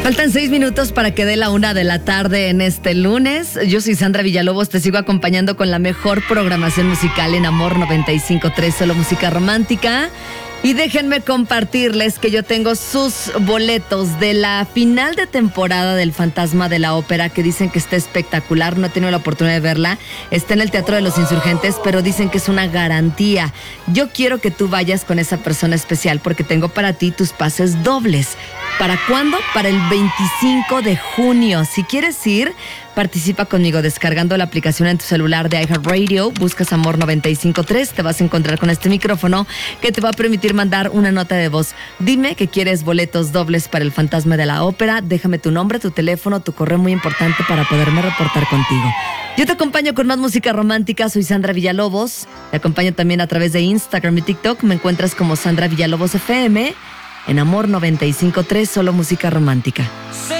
Faltan 6 minutos para que dé la 1 de la tarde en este lunes. Yo soy Sandra Villalobos, te sigo acompañando con la mejor programación musical en Amor 95.3, solo música romántica. Y déjenme compartirles que yo tengo sus boletos de la final de temporada del Fantasma de la Ópera, que dicen que está espectacular. No he tenido la oportunidad de verla. Está en el Teatro de los Insurgentes, pero dicen que es una garantía. Yo quiero que tú vayas con esa persona especial porque tengo para ti tus pases dobles. ¿Para cuándo? Para el 25 de junio. Si quieres ir, participa conmigo descargando la aplicación en tu celular de iHeartRadio. Buscas Amor 95.3, te vas a encontrar con este micrófono que te va a permitir mandar una nota de voz. Dime que quieres boletos dobles para el Fantasma de la Ópera. Déjame tu nombre, tu teléfono, tu correo, muy importante para poderme reportar contigo. Yo te acompaño con más música romántica. Soy Sandra Villalobos. Te acompaño también a través de Instagram y TikTok. Me encuentras como Sandra Villalobos FM. En Amor 95.3, solo música romántica.